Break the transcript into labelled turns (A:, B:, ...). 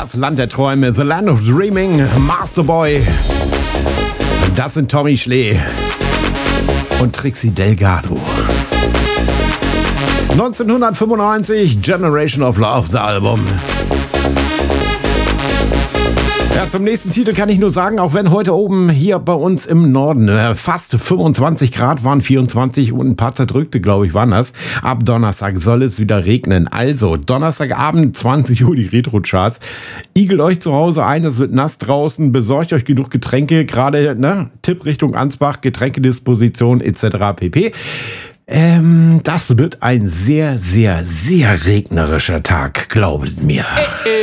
A: Das Land der Träume, The Land of Dreaming, Masterboy. Das sind Tommy Schlee und Trixie Delgado. 1995, Generation of Love, das Album. Ja, zum nächsten Titel kann ich nur sagen, auch wenn heute oben hier bei uns im Norden fast 25 Grad waren, 24 und ein paar zerdrückte, glaube ich, waren das. Ab Donnerstag soll es wieder regnen. Also, Donnerstagabend, 20 Uhr, die Retro-Charts. Igelt euch zu Hause ein, es wird nass draußen, besorgt euch genug Getränke, gerade, Tipp Richtung Ansbach, Getränkedisposition etc. pp. Das wird ein sehr, sehr, sehr regnerischer Tag, glaubet mir.